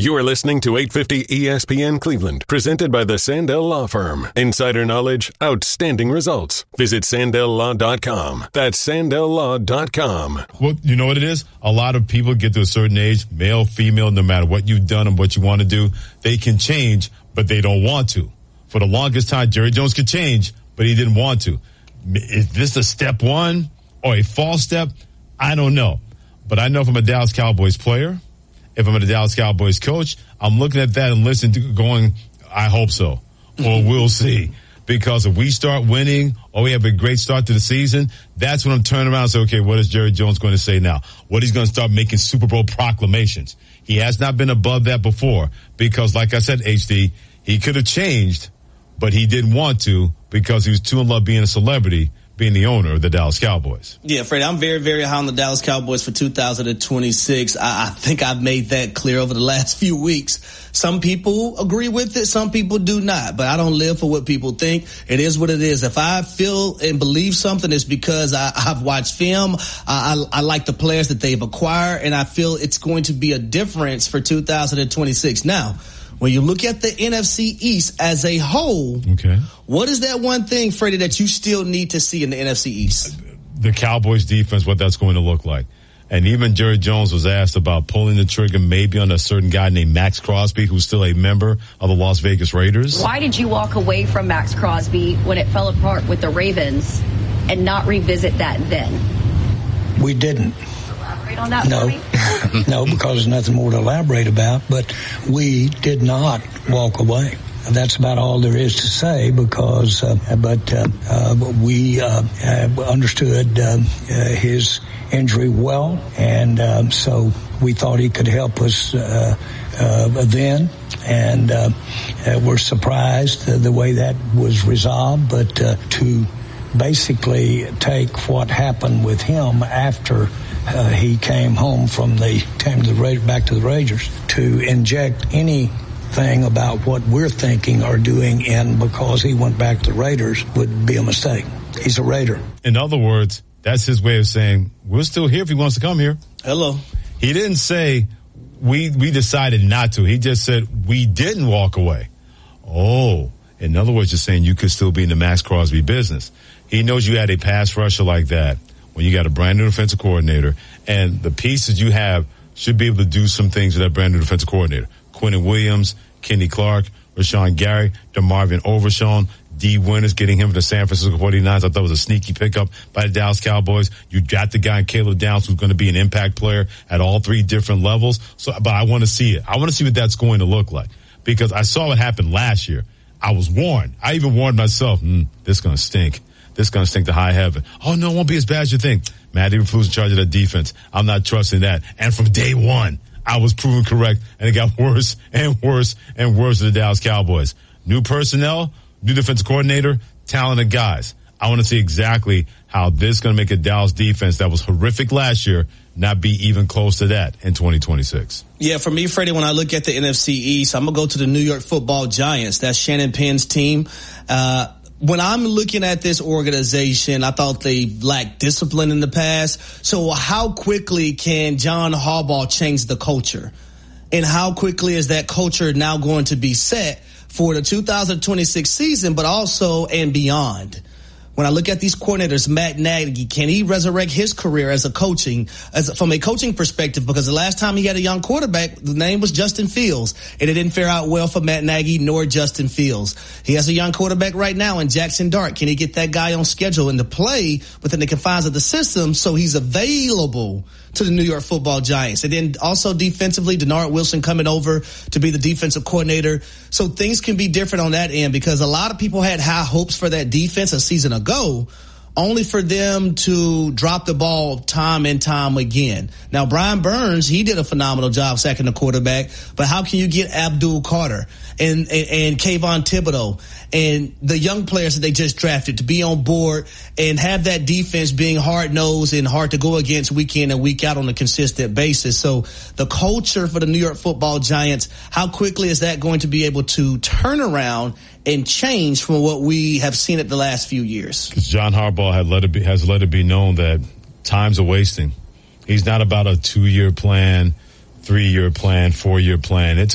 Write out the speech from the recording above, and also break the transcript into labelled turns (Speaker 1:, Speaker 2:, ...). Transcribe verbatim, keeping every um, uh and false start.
Speaker 1: You are listening to eight fifty E S P N Cleveland, presented by the Sandell Law Firm. Insider knowledge, outstanding results. Visit Sandell Law dot com. That's Sandell Law dot com.
Speaker 2: Well, you know what it is? A lot of people get to a certain age, male, female, no matter what you've done and what you want to do, they can change, but they don't want to. For the longest time, Jerry Jones could change, but he didn't want to. Is this a step one or a false step? I don't know. But I know if I'm a Dallas Cowboys player, if I'm a Dallas Cowboys coach, I'm looking at that and listening to going, I hope so, or we'll see. Because if we start winning or we have a great start to the season, that's when I'm turning around and say, okay, what is Jerry Jones going to say now? What he's going to start making Super Bowl proclamations. He has not been above that before because, like I said, H D, he could have changed, but he didn't want to because he was too in love being a celebrity, being the owner of the Dallas Cowboys.
Speaker 3: Yeah, Freddie, I'm very, very high on the Dallas Cowboys for two thousand twenty-six. I, I think I've made that clear over the last few weeks. Some people agree with it, some people do not, but I don't live for what people think. It is what it is. If I feel and believe something, it's because I, I've watched film. I, I, I like the players that they've acquired, and I feel it's going to be a difference for two thousand twenty-six. Now, when you look at the N F C East as a whole, okay, what is that one thing, Freddie, that you still need to see in the N F C East?
Speaker 2: The Cowboys defense, what that's going to look like. And even Jerry Jones was asked about pulling the trigger maybe on a certain guy named Max Crosby, who's still a member of the Las Vegas Raiders.
Speaker 4: Why did you walk away from Max Crosby when it fell apart with the Ravens and not revisit that then?
Speaker 5: We didn't.
Speaker 4: Elaborate on that
Speaker 5: no.
Speaker 4: for me?
Speaker 5: No, because there's nothing more to elaborate about, but we did not walk away. That's about all there is to say because, uh, but uh, uh, we uh, understood uh, uh, his injury well, and um, so we thought he could help us uh, uh, then, and uh, uh, we're surprised uh, the way that was resolved, but uh, to basically take what happened with him after uh, he came home from the, came to the back to the Raiders, to inject any thing about what we're thinking or doing in because he went back to the Raiders would be a mistake. He's a Raider.
Speaker 2: In other words, that's his way of saying, we're still here if he wants to come here.
Speaker 3: Hello.
Speaker 2: He didn't say, we we decided not to. He just said, we didn't walk away. Oh, in other words, you're saying you could still be in the Max Crosby business. He knows you had a pass rusher like that when you got a brand new defensive coordinator, and the pieces you have should be able to do some things with that brand new defensive coordinator. Quentin Williams, Kenny Clark, Rashawn Gary, DeMarvin Overshawn, D. Winters, getting him to the San Francisco forty-niners. I thought it was a sneaky pickup by the Dallas Cowboys. You got the guy in Caleb Downs who's going to be an impact player at all three different levels. So, but I want to see it. I want to see what that's going to look like because I saw what happened last year. I was warned. I even warned myself, mm, this is going to stink. This is going to stink to high heaven. Oh, no, it won't be as bad as you think. Matt Eberflus in charge of that defense. I'm not trusting that. And from day one, I was proven correct, and it got worse and worse and worse to the Dallas Cowboys. New personnel, new defensive coordinator, talented guys. I want to see exactly how this is going to make a Dallas defense that was horrific last year not be even close to that in twenty twenty-six.
Speaker 3: Yeah, for me, Freddie, when I look at the N F C East, I'm going to go to the New York Football Giants. That's Shannon Penn's team. Uh, When I'm looking at this organization, I thought they lacked discipline in the past. So how quickly can John Harbaugh change the culture? And how quickly is that culture now going to be set for the two thousand twenty-six season, but also and beyond? When I look at these coordinators, Matt Nagy, can he resurrect his career as a coaching, as from a coaching perspective? Because the last time he had a young quarterback, the name was Justin Fields, and it didn't fare out well for Matt Nagy nor Justin Fields. He has a young quarterback right now in Jackson Dart. Can he get that guy on schedule and to play within the confines of the system so he's available to the New York Football Giants? And then also defensively, Denard Wilson coming over to be the defensive coordinator. So things can be different on that end because a lot of people had high hopes for that defense a season ago, only for them to drop the ball time and time again. Now, Brian Burns, he did a phenomenal job sacking the quarterback, but how can you get Abdul Carter and, and, and Kayvon Thibodeau and the young players that they just drafted to be on board and have that defense being hard-nosed and hard to go against week in and week out on a consistent basis? So the culture for the New York Football Giants, how quickly is that going to be able to turn around and change from what we have seen it the last few years?
Speaker 2: Because John Harbaugh had let it be, has let it be known that time's a wasting. He's not about a two-year plan, three-year plan, four-year plan. It's